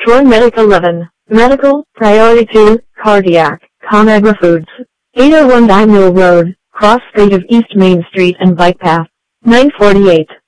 Troy Medic 11. Medical, Priority 2, Cardiac, ConAgra Foods. 801 Dime Mill Road, cross street of East Main Street and Bike Path. 948.